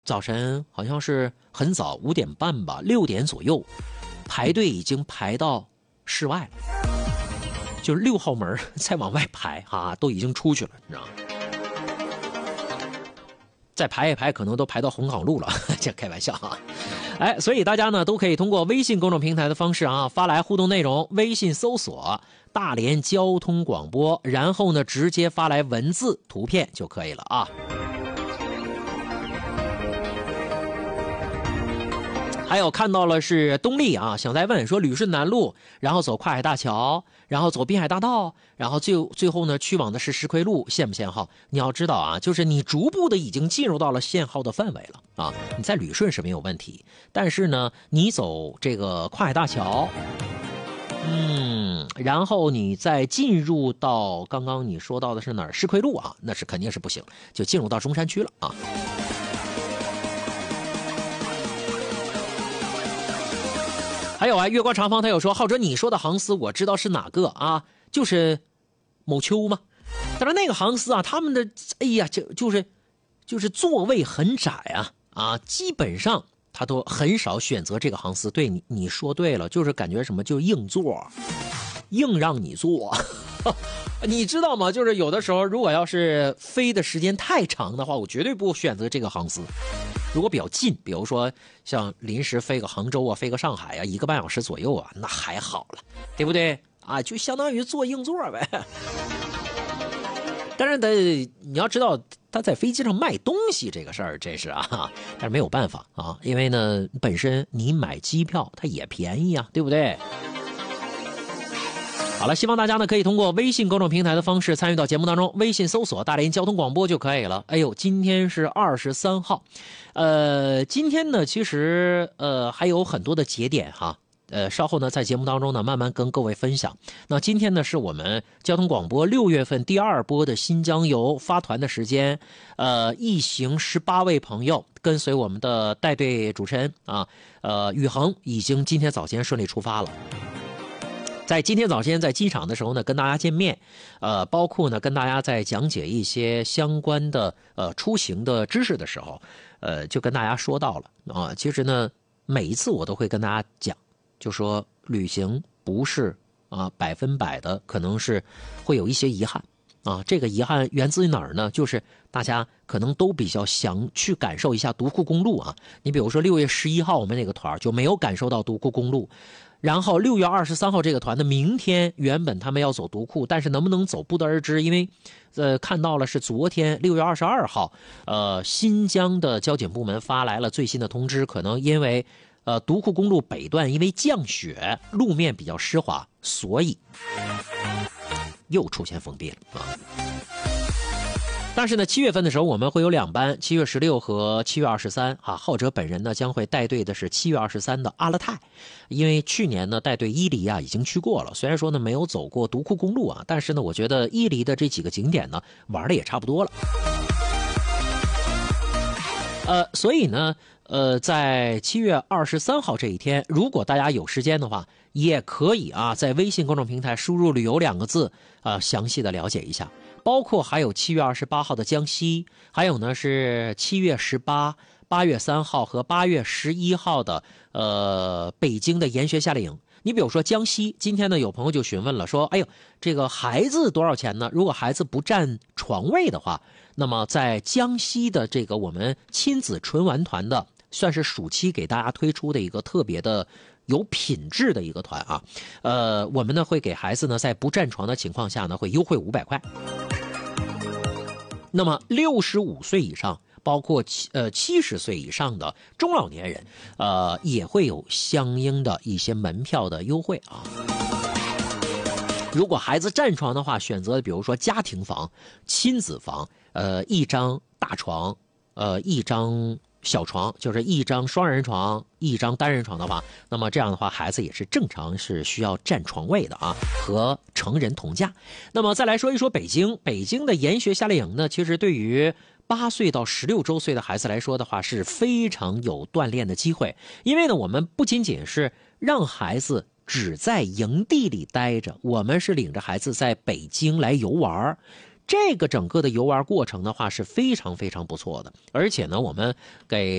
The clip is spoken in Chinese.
早晨好像是很早5点半吧，6点左右，排队已经排到室外了，就是6号门再往外排啊，都已经出去了，你知道吗？再排一排，可能都排到虹岗路了，这开玩笑啊。所以大家呢都可以通过微信公众平台的方式啊发来互动内容，微信搜索大连交通广播，然后呢直接发来文字图片就可以了啊。还有看到了是东丽啊，想再问说旅顺南路，然后走跨海大桥，然后走滨海大道，然后最后呢去往的是石奎路，限不限号？你要知道啊，就是你逐步的已经进入到了限号的范围了啊。你在旅顺是没有问题，但是呢，你走这个跨海大桥，然后你再进入到刚刚你说到的是哪儿？石奎路啊，那是肯定是不行，就进入到中山区了啊。还有啊，月光长方他有说，浩哲你说的航司我知道是哪个啊？就是某丘吗？但是那个航司啊，他们的哎呀，就是座位很窄啊，基本上他都很少选择这个航司。对，你说对了，就是感觉什么就硬座，硬让你坐。你知道吗？就是有的时候如果要是飞的时间太长的话，我绝对不选择这个航司。如果比较近，比如说像临时飞个杭州啊，飞个上海啊，1个半小时左右啊，那还好了，对不对啊？就相当于坐硬座呗。但是你要知道，他在飞机上卖东西这个事儿，这是啊，但是没有办法啊，因为呢，本身你买机票它也便宜啊，对不对？好了，希望大家呢可以通过微信公众平台的方式参与到节目当中，微信搜索大连交通广播就可以了。哎呦，今天是23号，今天呢其实还有很多的节点哈，稍后呢在节目当中呢慢慢跟各位分享。那今天呢是我们交通广播6月份第2波的新疆游发团的时间，一行18位朋友跟随我们的带队主持人啊，宇恒已经今天早间顺利出发了。在今天早先在机场的时候呢，跟大家见面，包括呢跟大家在讲解一些相关的出行的知识的时候，就跟大家说到了啊，其实呢每一次我都会跟大家讲，就说旅行不是100%的，可能是会有一些遗憾啊。这个遗憾源自于哪儿呢？就是大家可能都比较想去感受一下独库公路啊。你比如说6月11号我们那个团就没有感受到独库公路。然后6月23号这个团的明天原本他们要走独库，但是能不能走不得而知，因为看到了是昨天6月22号新疆的交警部门发来了最新的通知，可能因为独库公路北段因为降雪路面比较湿滑，所以又出现封闭了啊。但是呢，7月份的时候我们会有2班，7月16和7月23啊。浩哲本人呢将会带队的是7月23的阿勒泰，因为去年呢带队伊犁啊已经去过了，虽然说呢没有走过独库公路啊，但是呢我觉得伊犁的这几个景点呢玩的也差不多了。所以呢在7月23号这一天，如果大家有时间的话，也可以啊在微信公众平台输入旅游2个字详细的了解一下。包括还有7月28号的江西，还有呢是7月18、8月3号和8月11号的北京的研学夏令营。你比如说江西，今天呢有朋友就询问了，说哎呦这个孩子多少钱呢？如果孩子不占床位的话，那么在江西的这个我们亲子纯玩团的，算是暑期给大家推出的一个特别的有品质的一个团啊。我们呢会给孩子呢在不占床的情况下呢会优惠500块。那么65岁以上，包括70岁以上的中老年人，也会有相应的一些门票的优惠啊。如果孩子占床的话，选择比如说家庭房、亲子房，一张大床，一张小床，就是一张双人床，一张单人床的话，那么这样的话孩子也是正常是需要占床位的啊，和成人同价。那么再来说一说北京的研学夏令营呢，其实对于8岁到16周岁的孩子来说的话，是非常有锻炼的机会。因为呢我们不仅仅是让孩子只在营地里待着，我们是领着孩子在北京来游玩，这个整个的游玩过程的话是非常非常不错的。而且呢我们给